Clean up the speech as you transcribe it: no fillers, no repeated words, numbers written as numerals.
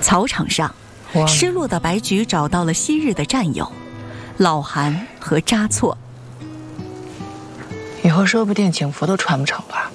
草场上，失落的白菊找到了昔日的战友老韩和扎错。 以后说不定警服都穿不成了。